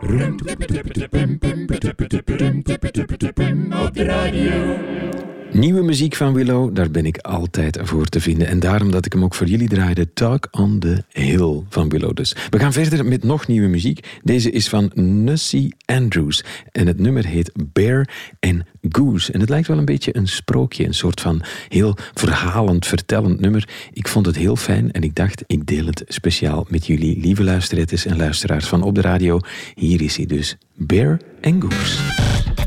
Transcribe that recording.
Op de radio. Nieuwe muziek van Willow, daar ben ik altijd voor te vinden. En daarom dat ik hem ook voor jullie draaide, Talk on the Hill van Willow dus. We gaan verder met nog nieuwe muziek. Deze is van Nussy Andrews. En het nummer heet Bear and Goose. En het lijkt wel een beetje een sprookje. Een soort van heel verhalend, vertellend nummer. Ik vond het heel fijn en ik dacht, ik deel het speciaal met jullie, lieve luisterettes en luisteraars van Op de Radio. Hier is hij dus, Bear and Goose.